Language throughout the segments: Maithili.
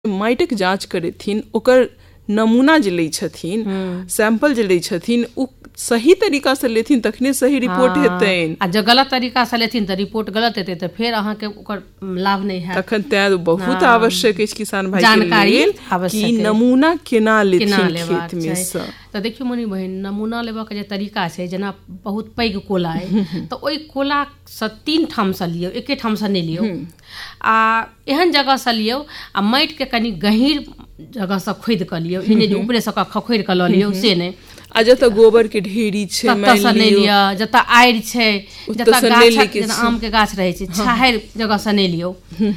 माटिक जांच करेथिन, ओकर नमूना जे लै छथिन, सैंपल जे लै छथिन, उ सही तरीका से लेथिन तखने सही रिपोर्ट हेतैन। आ जब गलत तरीका से लेथिन तऽ रिपोर्ट गलत हेतै तऽ फेर अहाँके ओकर लाभ नहीं हैत। तखन तैं बहुत आवश्यक अछि किसान भाई जानकारी के लेल कि नमूना केना लेथिन लेबाक खेत में से। तऽ देखियौ मनी बहिन, नमूना लेबाक जे तरीका छै, जेना बहुत पैघ कोला अइ तऽ ओहि कोला से 3 ठाम से लियौ, एके ठाम से नहि लियौ, आ एहन जगह से लियौ आ माटि के कनि गहीर जगह से खोदि कऽ लियौ, ई नहि जे ऊपरे से खखोरि कऽ लऽ लियौ, से नहि। आ जतऽ गोबर के ढेरी छै, ततऽ नहि लिअ, जतऽ आड़ि छै, जतऽ गाछ जेना आम के गाछ रहै छै, छाहरि जगह से नहि लियौ,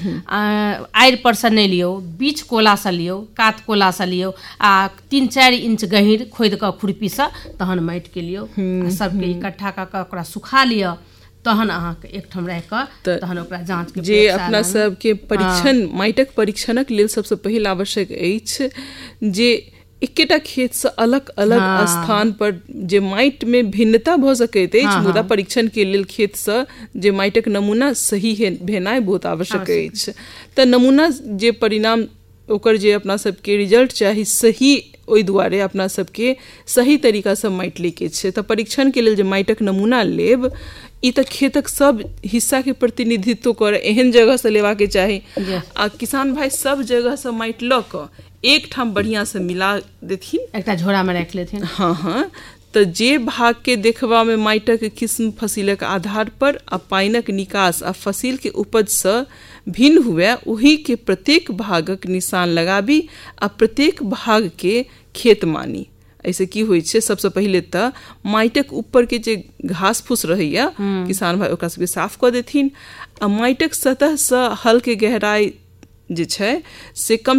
आड़ि पर से नहि लियौ, बीच कोला से लियौ, कात कोला से लियौ, आ 3-4 इंच गहीर खोदि कऽ खुरपी से तहन माटि के लियौ, सबके इकट्ठा कऽ कऽ ओकरा सुखा लिअ, तहन अहाँके एकठाम राखि कऽ तहन ओकरा जांच के जे अपना सबके परीक्षण, माटिक परीक्षणक लेल सबसे पहिल आवश्यक अछि जे एकेटा खेत से अलग अलग स्थान पर जे माटि में भिन्नता भऽ सकैत अछि, मुदा परीक्षण के लेल खेत से जे माटिक नमूना सही भेनाइ बहुत आवश्यक अछि। तऽ नमूना जे परिणाम ओकर जे अपना सबके रिजल्ट चाही सही, ओहि दुआरे अपना सबके सही तरीका से माटि लै के छै। तऽ परीक्षण के लेल जे माटिक नमूना लेब, ई तऽ खेतक सब हिस्सा के प्रतिनिधित्व करे, एहन जगह से लेवा के चाही। आ किसान भाई सब जगह से माटि लऽ कऽ एक ठाम बढ़िया से मिला देथिन, एकटा झोरा में राखि लेथिन। हाँ, तऽ जे भाग के देखबा में माटिक किस्म फसिलक आधार पर आ पानिक निकास आ फसिल के उपज से भिन्न हुए, ओही के प्रत्येक भागक निशान लगाबी आ प्रत्येक भाग के खेत मानी। ऐसे की होइ छै, सबसे पहिले तऽ माटिक ऊपर के जे घास फूस रहैया, किसान भाई ओकरा सबके साफ कऽ देथिन, आ माटिक सतह से हल के गहराई जे छै से कम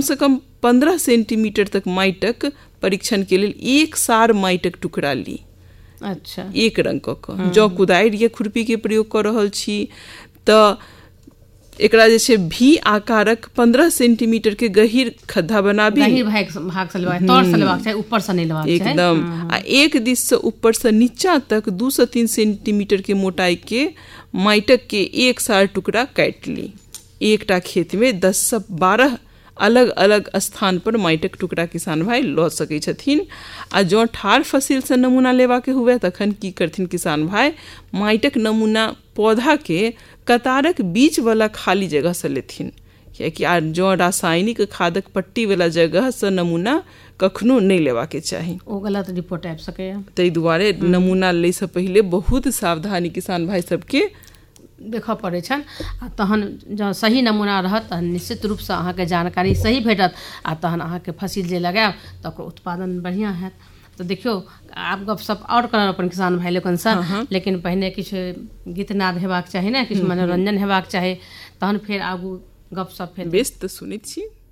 15 सेंटीमीटर तक माटिक परीक्षण के लेल एक सार माटिक टुकड़ा ली। अच्छा, एक रंग कऽ जँ कुदारि या खुरपी के प्रयोग कऽ रहल छी तऽ एकरा जे छै भी आकारक 15 सेंटीमीटर के गहीर खड्डा बनाबी। गहीर भाग से लेबाक, तौर से लेबाक चाही, ऊपर से नहीं लेबाक चाही एकदम। आ एक दिस से ऊपर से नीचा तक 2 से 3 सेंटीमीटर के मोटाई के माटिक के एक सार टुकड़ा काटि ली। एकटा खेत में 10 से 12 अलग अलग स्थान पर माटिक टुकड़ा किसान भाई लऽ सकै छथिन। आ जँ ठाढ़ फसिल से नमूना लेवा के हुए तखन की करथिन किसान भाई, माटिक नमूना पौधा के कतारक बीच वाला खाली जगह से लेथिन, कियाकि जँ रासायनिक खादक पट्टी वाला जगह से नमूना कखनो नहीं लेवा के चाही, ओ गलत रिपोर्ट आबि सकैया। ताहि दुआरे नमूना लै से पहिले बहुत सावधानी किसान भाई सबके देखऽ पड़ै छनि। आ तहन जँ सही नमूना रहत तहन निश्चित रूपसँ अहाँके जानकारी सही भेटत, आ तहन अहाँके फसिल जे लगायब तऽ ओकर उत्पादन बढ़िआँ हैत। तऽ देखियौ, आब गपशप आओर करब अपन किसान भाई लोकनिसँ, लेकिन पहिने किछु गीतनाद हेबाक चाही ने, किछु मनोरंजन हेबाक चाही, तहन फेर आगू गपशप फेर बेस तऽ सुनैत छी।